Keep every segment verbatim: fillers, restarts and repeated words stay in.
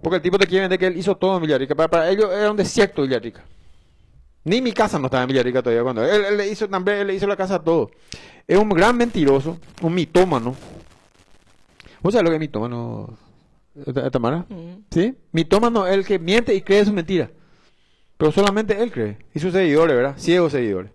Porque el tipo te quiere vender que él hizo todo en Villarrica. Para, para ellos era un desierto Villarrica. Ni mi casa no estaba en Villarrica todavía cuando él, él le hizo también, él le hizo la casa a todo. Es un gran mentiroso, un mitómano. ¿Vos sabés lo que es mitómano, Ta- Tamara? Mm. ¿Sí? Mitómano es el que miente y cree su mentira. Pero solamente él cree. Y sus seguidores, ¿verdad? Ciegos seguidores.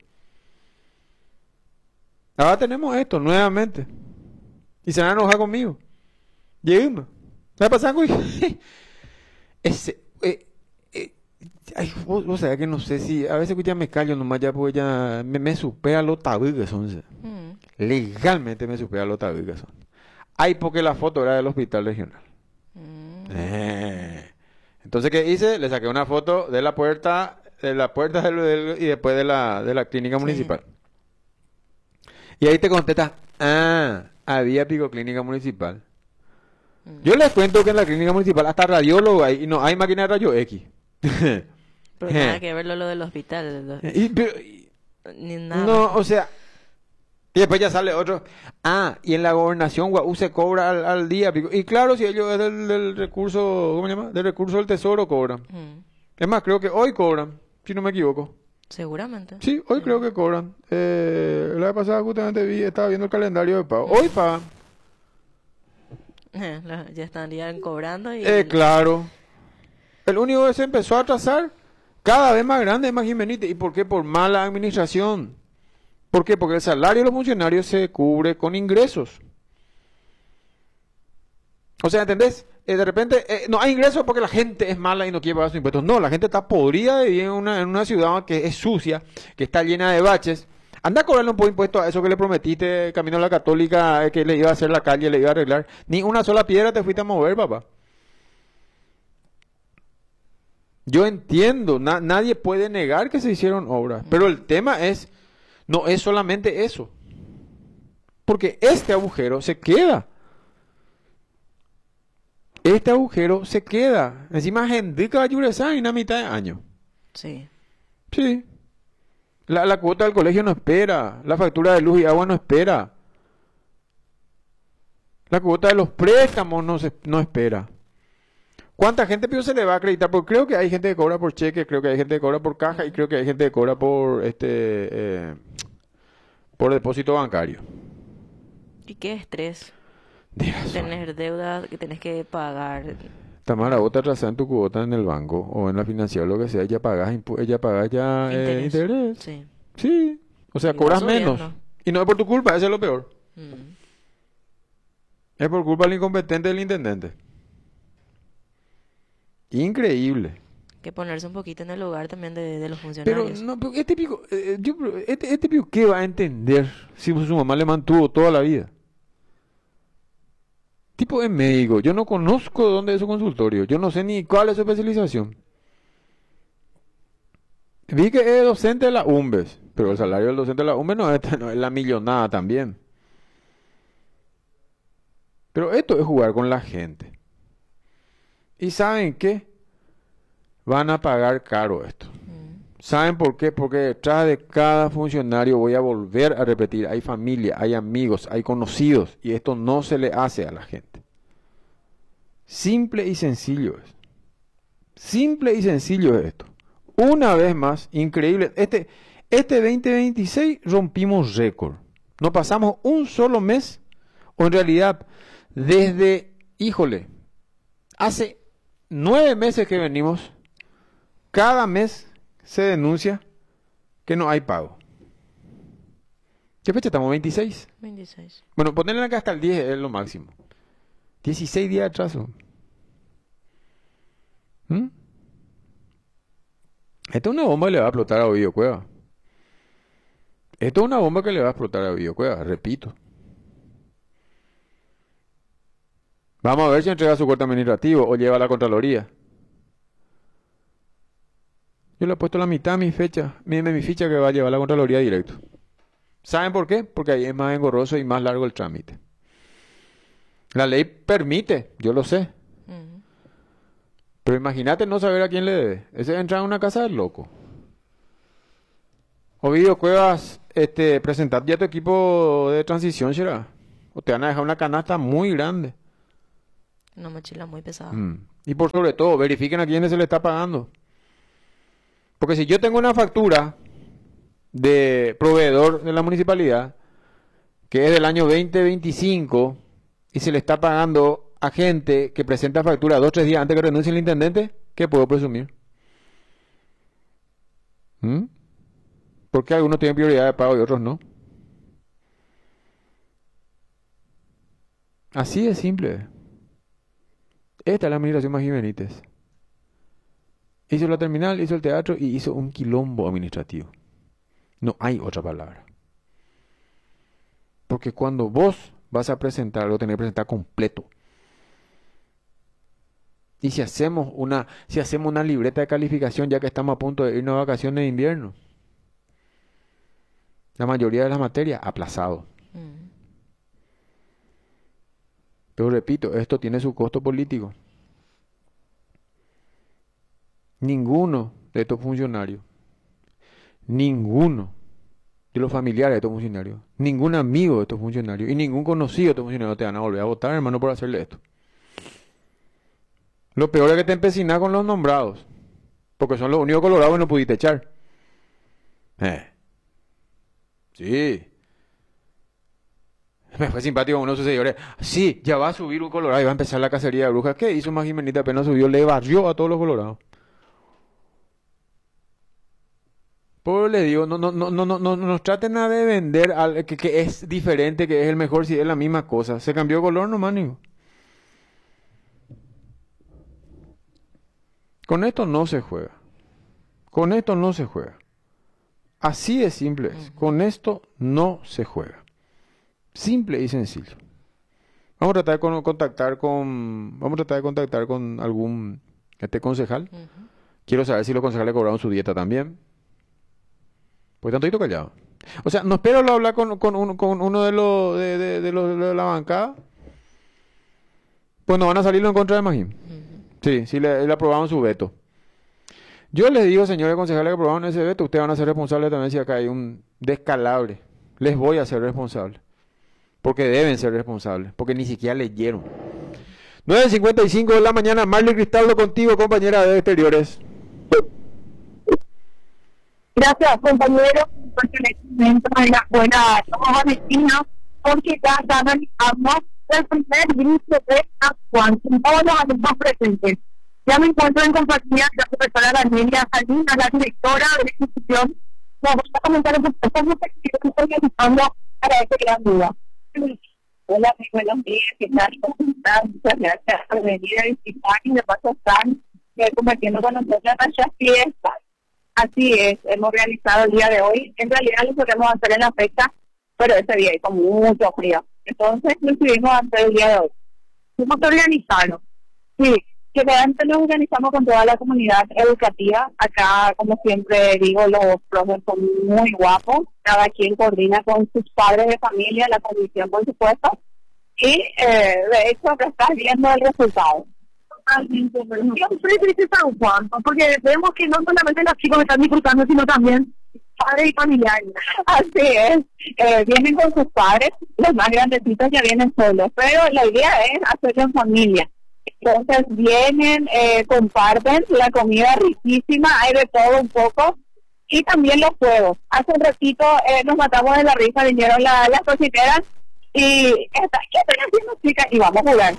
Ahora tenemos esto nuevamente. Y se van a enojar conmigo. Lleguemos. ¿Qué pasa con ese? Eh, eh, ay, vos, vos sabés que no sé si. A veces que ya me callo nomás ya porque ya me, me supera lo tabú que son. Mm. Legalmente me supera lo tabú que son. Ay, porque la foto era del hospital regional. Mm. Eh. Entonces, ¿qué hice? Le saqué una foto de la puerta, de la puerta del, del- y después de la, de la clínica Sí. municipal. Y ahí te contesta, ah, había pico clínica municipal. Mm. Yo les cuento que en la clínica municipal hasta radiólogo hay, y no hay máquina de rayo X. Pero nada que ver lo, lo del hospital. lo- Y, pero, y- Ni nada. no, o sea, y después ya sale otro. Ah, y en la gobernación Guau se cobra al, al día. pico. Y claro, si ellos es del, del recurso, ¿cómo se llama? Del recurso del tesoro cobran. Mm. Es más, creo que hoy cobran, si no me equivoco. Seguramente. Sí, hoy creo Mm. que cobran. Eh, la vez pasada justamente vi, estaba viendo el calendario de pago. Hoy pagan. Eh, lo- ya estarían cobrando y... Eh, claro. El único que se empezó a atrasar, cada vez más grande, es más Jimenita. ¿Y por qué? Por mala administración. ¿Por qué? Porque el salario de los funcionarios se cubre con ingresos. O sea, ¿entendés? Eh, de repente, eh, no hay ingresos porque la gente es mala y no quiere pagar sus impuestos. No, la gente está podrida de vivir en una, en una ciudad que es sucia, que está llena de baches. Anda a cobrarle un poco de impuesto a eso que le prometiste, camino a la católica, eh, que le iba a hacer la calle, le iba a arreglar. Ni una sola piedra te fuiste a mover, papá. Yo entiendo, na- nadie puede negar que se hicieron obras, pero el tema es, no es solamente eso, porque este agujero se queda, este agujero se queda, encima gente que va a llorar en la mitad de año, Sí. sí, la, la cuota del colegio no espera, la factura de luz y agua no espera, la cuota de los préstamos no, se, no espera. ¿Cuánta gente pero se le va a acreditar? Porque creo que hay gente que cobra por cheque, creo que hay gente que cobra por caja y creo que hay gente que cobra por este eh, por depósito bancario. ¿Y qué estrés? Dios. Tener deuda que tenés que pagar. Tamara, vos te atrasás en tu cuota en el banco o en la financiera, lo que sea, ya pagás, impu- ya pagás ya eh, Interés. interés. Sí. Sí, o sea, Y va cobras menos. subiendo. Y no es por tu culpa, eso es lo peor. Mm. Es por culpa del incompetente del intendente. Increíble. Que ponerse un poquito en el lugar también de, de los Pero funcionarios. no, pero este pico, eh, yo, pero este, este pico, ¿qué va a entender si su mamá le mantuvo toda la vida? Tipo es médico, yo no conozco dónde es su consultorio, yo no sé ni cuál es su especialización. Vi que es docente de la UMBES, pero el salario del docente de la UMBES no es, no es la millonada también. Pero esto es jugar con la gente. ¿Y saben qué? Van a pagar caro esto. Mm. ¿Saben por qué? Porque detrás de cada funcionario, voy a volver a repetir, hay familia, hay amigos, hay conocidos, y esto no se le hace a la gente. Simple y sencillo es. Simple y sencillo es esto. Una vez más, increíble. Este, este veinte veintiséis rompimos récord. No pasamos un solo mes, o en realidad, desde, híjole, hace nueve meses que venimos, cada mes se denuncia que no hay pago. ¿Qué fecha estamos? ¿veintiséis? veintiséis. Bueno, ponerle acá hasta el diez es lo máximo. dieciséis días de atraso. ¿Mm? Esto es una bomba que le va a explotar a Ovidio Cueva. Esto es una bomba que le va a explotar a Ovidio Cueva, repito. Vamos a ver si entrega su corte administrativo o lleva a la Contraloría. Yo le he puesto la mitad de mi fecha, mi, mi ficha que va a llevar a la Contraloría directo. ¿Saben por qué? Porque ahí es más engorroso y más largo el trámite. La ley permite, yo lo sé. Mm. Pero imagínate no saber a quién le debe. Ese es entrar en una casa del loco. Ovidio Cuevas, este, presentar ya tu equipo de transición, será. O te van a dejar una canasta muy grande. Una mochila muy pesada. Mm. Y por sobre todo, verifiquen a quiénes se le está pagando. Porque si yo tengo una factura de proveedor de la municipalidad, que es del año veinte veinticinco, y se le está pagando a gente que presenta factura dos o tres días antes que renuncie el intendente, ¿qué puedo presumir? ¿Mm? Porque algunos tienen prioridad de pago y otros no. Así de simple. Esta es la administración Magín Benítez. Hizo la terminal, hizo el teatro y hizo un quilombo administrativo. No hay otra palabra. Porque cuando vos vas a presentar algo, tenés que presentar completo. Y si hacemos una, si hacemos una libreta de calificación, ya que estamos a punto de irnos a vacaciones de invierno, la mayoría de las materias aplazado. Mm. Pero repito, esto tiene su costo político. Ninguno de estos funcionarios, ninguno de los familiares de estos funcionarios, ningún amigo de estos funcionarios y ningún conocido de estos funcionarios te van a volver a votar, hermano, por hacerle esto. Lo peor es que te empecinas con los nombrados, porque son los únicos colorados que no pudiste echar. Eh. Sí. Me fue simpático uno de sus seguidores. Sí, ya va a subir un colorado y va a empezar la cacería de brujas. ¿Qué hizo Magín Benítez? Apenas subió, le barrió a todos los colorados. Por le digo, no, no, no, no, no, no nos traten a de vender al, que, que es diferente, que es el mejor, si es la misma cosa. Se cambió de color nomás, nigo. Con esto no se juega. Con esto no se juega. Así de simple es. Ujú. Con esto no se juega. Simple y sencillo. Vamos a tratar de con- contactar con, vamos a tratar de contactar con algún este concejal. Ujú. Quiero saber si los concejales cobraron su dieta también. Pues están todito callados. O sea, no espero lo hablar con, con, uno, con uno de los de, de- de los de la bancada. Pues no van a salirlo en contra de Magín. Ujú. Sí, sí le, le aprobaron su veto. Yo les digo, señores concejales que aprobaron ese veto, ustedes van a ser responsables también si acá hay un descalabre. Les voy a ser responsables. Porque deben ser responsables. Porque ni siquiera leyeron. nueve cincuenta y cinco de la mañana, Marley Cristaldo contigo, compañera de Exteriores. Gracias, compañero, porque le comento en la buena Tomás Vecina, porque ya analizamos el primer grupo de Acuan, con todos los alumnos presentes. Ya me encuentro en compañía de la profesora Daniela Salinas, la directora de la institución. Nos va a comentar un poco cómo se estoy organizando para este gran día. Hola, muy buenos días, ¿qué tal? ¿Cómo están? Muchas gracias por venir a visitar y de paso están eh, compartiendo con nosotros nuestras fiestas. Así es, hemos realizado el día de hoy. En realidad lo queremos hacer en la fecha, pero ese día hizo mucho frío. Entonces lo decidimos hacer el día de hoy. ¿Cómo se organizaron? Sí, que realmente nos organizamos con toda la comunidad educativa. Acá, como siempre digo, los profes son muy guapos. Cada quien coordina con sus padres de familia, la comisión, por supuesto. Y, eh, de hecho, acá estás viendo el resultado. Totalmente, pero siempre dice San Juan, porque vemos que no solamente los chicos están disfrutando, sino también padres y familiares. Así es, eh, vienen con sus padres, los más grandecitos ya vienen solos, pero la idea es hacerlo en familia. Entonces vienen, eh, comparten la comida riquísima, hay de todo un poco, y también los juegos. Hace un ratito eh, nos matamos de la risa, vinieron la, las cositeras, y esta, ¿qué están haciendo, chicas? Y vamos a jugar.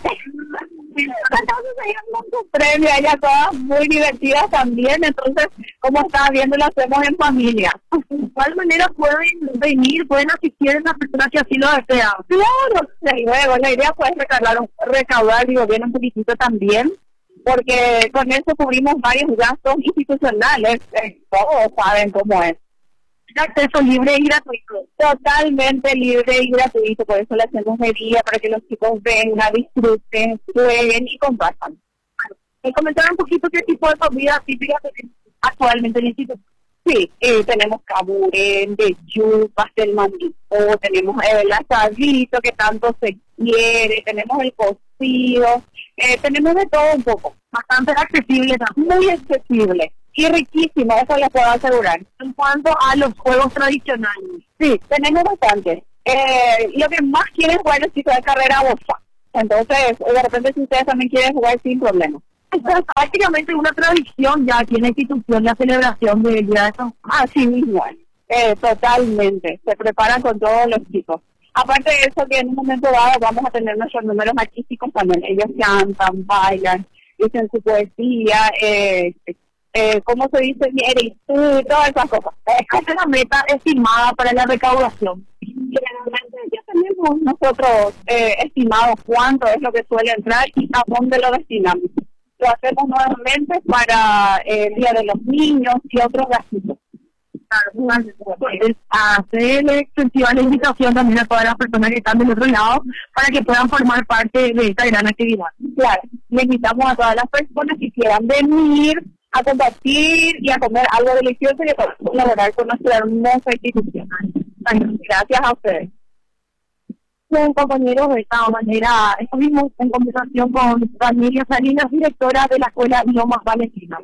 Entonces hay muchos premios, hay todas muy divertidas también, entonces como estaba viendo lo hacemos en familia. De igual manera pueden venir, pueden asistir en las personas que así lo desean. Claro, y luego la idea fue recaudar, recaudar y gobierno un poquitito también, porque con eso cubrimos varios gastos institucionales, eh, todos saben cómo es. Acceso libre y gratuito. Totalmente libre y gratuito, por eso le hacemos de día para que los chicos vengan, disfruten, jueguen y compartan. Me comentaron un poquito qué tipo de comida típica tenemos actualmente en el sitio. Sí, eh, tenemos caburén, de yuca, pastel mandito, tenemos eh, el asadito que tanto se quiere, tenemos el cocido, eh, tenemos de todo un poco. Bastante accesible, muy accesible. Y riquísimo, eso les puedo asegurar. En cuanto a los juegos tradicionales, sí, tenemos bastante. Eh, lo que más quieren jugar es tipo de carrera bofa. Entonces, de repente, si ustedes también quieren jugar, sin problema. Entonces, prácticamente una tradición ya tiene institución la celebración del Día de San Juan. Así mismo, eh, totalmente. Se preparan con todos los chicos. Aparte de eso, que en un momento dado vamos a tener nuestros números artísticos también. Ellos cantan, bailan, dicen su poesía, eh, eh, ¿cómo se dice? Y todas esas cosas. Esta es la meta estimada para la recaudación. Generalmente ya tenemos nosotros eh, estimados cuánto es lo que suele entrar y a dónde lo destinamos. Lo hacemos nuevamente para eh, el Día de los Niños y otros gastos. Hacer extensiva la invitación también a todas las personas que están del otro lado para que puedan formar parte de esta gran actividad. Claro, le invitamos a todas las personas que quieran venir a compartir y a comer algo delicioso y a colaborar con nuestra hermosa institución. Gracias a ustedes. Bien, compañeros, de esta manera estuvimos en conversación con Daniela Salinas, directora de la Escuela Lomas Valentina.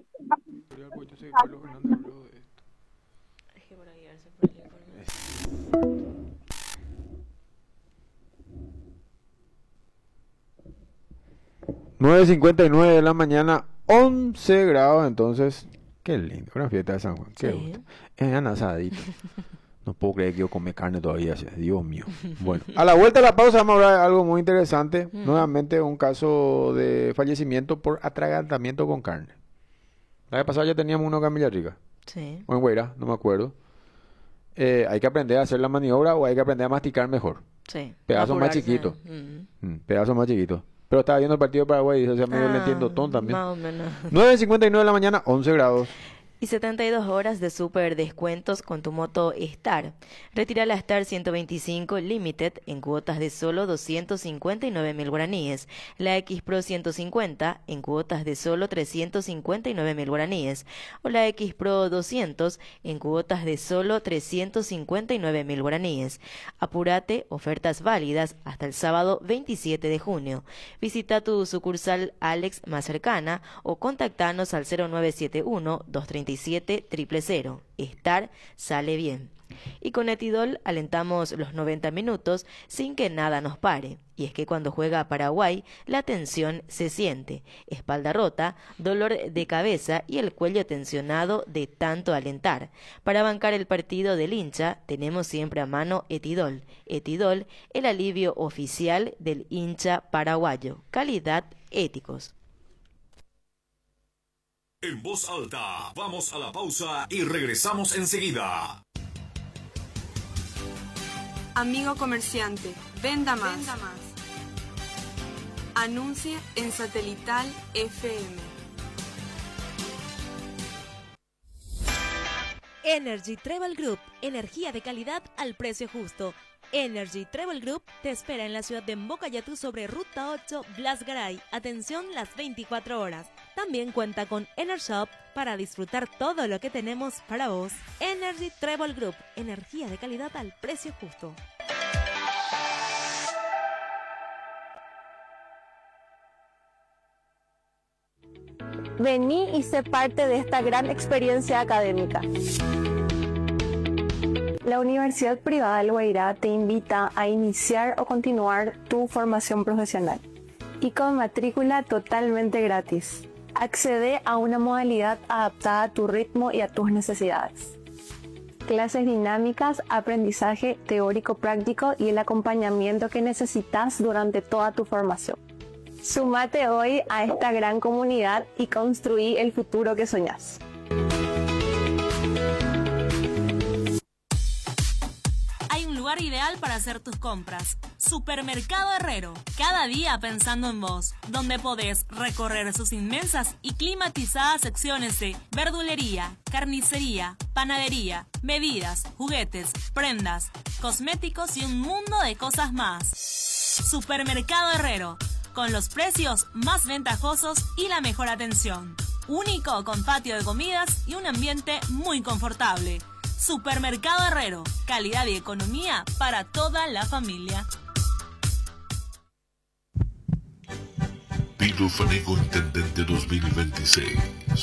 nueve cincuenta y nueve de la mañana, once grados, entonces, qué lindo, una fiesta de San Juan, qué Sí. gusto. Es un asadito. No puedo creer que yo come carne todavía, Dios mío. Bueno, a la vuelta de la pausa vamos a hablar de algo muy interesante. Mm. Nuevamente un caso de fallecimiento por atragantamiento con carne. La vez pasada ya teníamos uno acá en Villarrica, Sí. o en Huayra, no me acuerdo. Eh, hay que aprender a hacer la maniobra o hay que aprender a masticar mejor. Sí. Pedazos más Apurarse. chiquitos. Mm. Mm, pedazos más chiquitos. Pero estaba viendo el partido de Paraguay y o sea, medio Ah, le entiendo ton también. Más o menos. nueve cincuenta y nueve de la mañana, once grados. Y setenta y dos horas de super descuentos con tu moto Star. Retira la Star ciento veinticinco Limited en cuotas de solo doscientos cincuenta y nueve mil guaraníes. La X Pro ciento cincuenta en cuotas de solo trescientos cincuenta y nueve mil guaraníes. O la X Pro doscientos en cuotas de solo trescientos cincuenta y nueve mil guaraníes. Apúrate, ofertas válidas hasta el sábado veintisiete de junio. Visita tu sucursal Alex más cercana o contactanos al cero nueve siete uno, dos tres siete, cero cero cero. Star sale bien. Y con Etidol alentamos los noventa minutos sin que nada nos pare. Y es que cuando juega Paraguay, la tensión se siente. Espalda rota, dolor de cabeza y el cuello tensionado de tanto alentar. Para bancar el partido del hincha, tenemos siempre a mano Etidol. Etidol, el alivio oficial del hincha paraguayo. Calidad, éticos. En voz alta, vamos a la pausa y regresamos enseguida. Amigo comerciante, venda más. Venda más. Anuncie en Satelital F M. Energy Travel Group, energía de calidad al precio justo. Energy Travel Group te espera en la ciudad de Mbocayatú sobre Ruta ocho, Blas Garay. Atención las veinticuatro horas. También cuenta con EnerShop para disfrutar todo lo que tenemos para vos. Energy Travel Group, energía de calidad al precio justo. Vení y sé parte de esta gran experiencia académica. La Universidad Privada del Guairá te invita a iniciar o continuar tu formación profesional y con matrícula totalmente gratis. Accede a una modalidad adaptada a tu ritmo y a tus necesidades. Clases dinámicas, aprendizaje teórico-práctico y el acompañamiento que necesitas durante toda tu formación. Sumate hoy a esta gran comunidad y construí el futuro que soñás. Hay un lugar ideal para hacer tus compras. Supermercado Herrero. Cada día pensando en vos. Donde podés recorrer sus inmensas y climatizadas secciones de verdulería, carnicería, panadería, bebidas, juguetes, prendas, cosméticos y un mundo de cosas más. Supermercado Herrero. Con los precios más ventajosos y la mejor atención. Único con patio de comidas y un ambiente muy confortable. Supermercado Herrero. Calidad y economía para toda la familia. Pilo Fanego Intendente dos mil veintiséis.